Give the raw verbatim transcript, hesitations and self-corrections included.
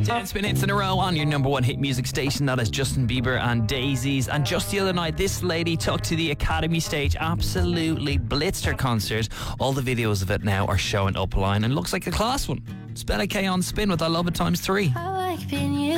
ten spin hits in a row on your number one hit music station. That is Justin Bieber and Daisies. And just the other night, this lady took to the Academy stage, absolutely blitzed her concert. All the videos of it now are showing up line and looks like a class one. Spell a K on spin with I Love It times three. I like being